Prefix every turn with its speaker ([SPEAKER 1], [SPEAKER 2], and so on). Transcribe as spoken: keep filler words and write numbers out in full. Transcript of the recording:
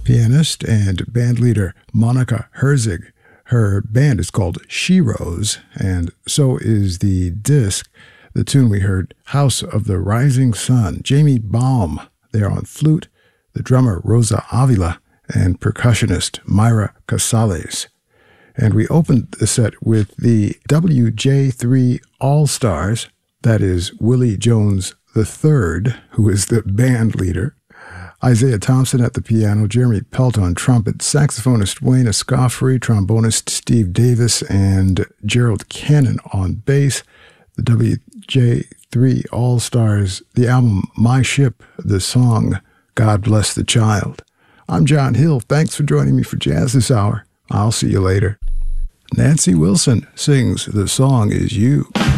[SPEAKER 1] pianist and bandleader Monica Herzig. Her band is called She Rose, and so is the disc. The tune we heard, House of the Rising Sun. Jamie Baum there on flute, the drummer Rosa Avila, and percussionist Myra Casales. And we opened the set with the W J three All-Stars. That is Willie Jones the third, who is the band leader. Isaiah Thompson at the piano, Jeremy Pelt on trumpet, saxophonist Wayne Escoffrey, trombonist Steve Davis, and Gerald Cannon on bass. The W J three All-Stars, the album My Ship, the song God Bless the Child. I'm John Hill. Thanks for joining me for Jazz this hour. I'll see you later. Nancy Wilson sings The Song Is You.